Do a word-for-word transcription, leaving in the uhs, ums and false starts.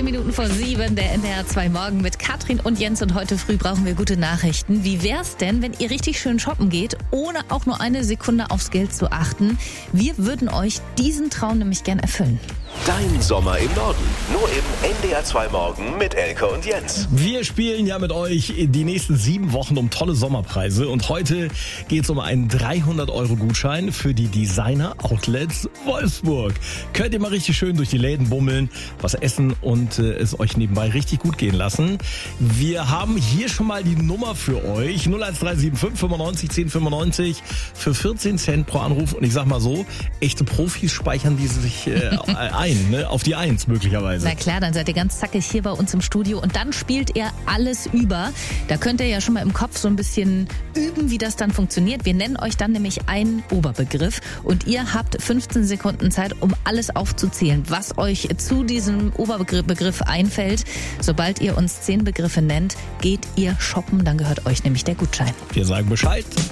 Zehn Minuten vor sieben, der N D R zwei Morgen mit Katrin und Jens. Und heute früh brauchen wir gute Nachrichten. Wie wär's denn, wenn ihr richtig schön shoppen geht, ohne auch nur eine Sekunde aufs Geld zu achten? Wir würden euch diesen Traum nämlich gern erfüllen. Dein Sommer im Norden. Nur im N D R zwei Morgen mit Elke und Jens. Wir spielen ja mit euch die nächsten sieben Wochen um tolle Sommerpreise. Und heute geht es um einen dreihundert Euro Gutschein für die Designer Outlets Wolfsburg. Könnt ihr mal richtig schön durch die Läden bummeln, was essen und äh, es euch nebenbei richtig gut gehen lassen. Wir haben hier schon mal die Nummer für euch. null eins drei sieben fünf fünfundneunzig zehn fünfundneunzig für vierzehn Cent pro Anruf. Und ich sag mal so, echte Profis speichern diese sich äh, ein, ne? Auf die Eins möglicherweise. Na klar, dann seid ihr ganz zackig hier bei uns im Studio und dann spielt ihr alles über. Da könnt ihr ja schon mal im Kopf so ein bisschen üben, wie das dann funktioniert. Wir nennen euch dann nämlich einen Oberbegriff und ihr habt fünfzehn Sekunden Zeit, um alles aufzuzählen, was euch zu diesem Oberbegriff einfällt. Sobald ihr uns zehn Begriffe nennt, geht ihr shoppen, dann gehört euch nämlich der Gutschein. Wir sagen Bescheid.